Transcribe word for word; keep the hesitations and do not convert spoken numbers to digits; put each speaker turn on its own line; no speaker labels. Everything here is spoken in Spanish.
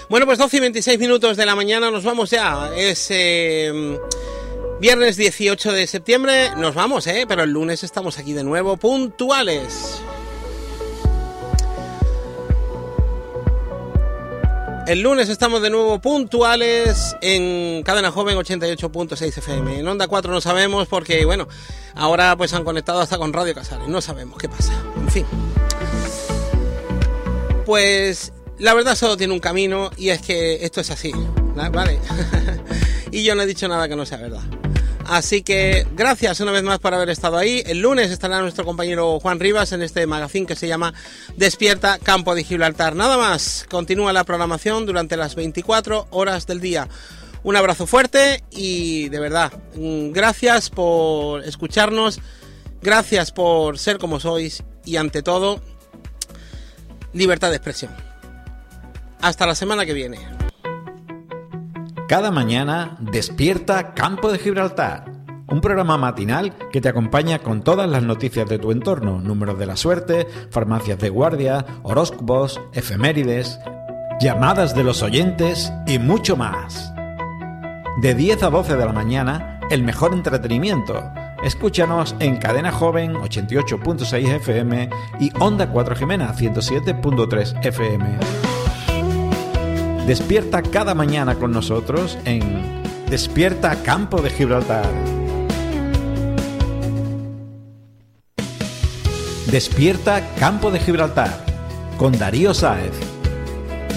Bueno, pues doce y veintiséis minutos de la mañana, nos vamos ya. Es eh, viernes dieciocho de septiembre, nos vamos, ¿eh? Pero el lunes estamos aquí de nuevo, puntuales. El lunes estamos de nuevo puntuales en Cadena Joven ochenta y ocho punto seis F M. En Onda cuatro no sabemos porque, bueno, ahora pues han conectado hasta con Radio Casares. No sabemos qué pasa. En fin. Pues la verdad solo tiene un camino y es que esto es así, ¿vale? Y yo no he dicho nada que no sea verdad. Así que gracias una vez más por haber estado ahí. El lunes estará nuestro compañero Juan Rivas en este magazine que se llama Despierta Campo de Gibraltar. Nada más, continúa la programación durante las veinticuatro horas del día. Un abrazo fuerte y de verdad, gracias por escucharnos, gracias por ser como sois y ante todo, libertad de expresión. Hasta la semana que viene.
Cada mañana despierta Campo de Gibraltar, un programa matinal que te acompaña con todas las noticias de tu entorno, números de la suerte, farmacias de guardia, horóscopos, efemérides, llamadas de los oyentes y mucho más. De diez a doce de la mañana, el mejor entretenimiento. Escúchanos en Cadena Joven ochenta y ocho punto seis F M y Onda cuatro Jimena ciento siete punto tres F M. Despierta cada mañana con nosotros en Despierta Campo de Gibraltar. Despierta Campo de Gibraltar con Darío Sáez.